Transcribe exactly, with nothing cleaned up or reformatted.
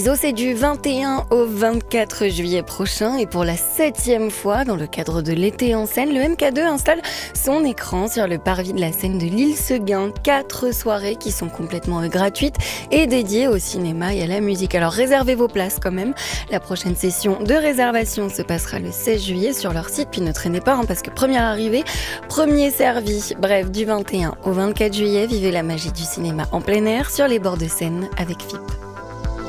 C'est du vingt et un au vingt-quatre juillet prochain et pour la septième fois dans le cadre de l'été en Seine, le M K deux installe son écran sur le parvis de la scène de l'île Seguin. Quatre soirées qui sont complètement gratuites et dédiées au cinéma et à la musique. Alors réservez vos places quand même. La prochaine session de réservation se passera le seize juillet sur leur site. Puis ne traînez pas hein, parce que première arrivée, premier servi. Bref, du vingt et un au vingt-quatre juillet, vivez la magie du cinéma en plein air sur les bords de Seine avec F I P.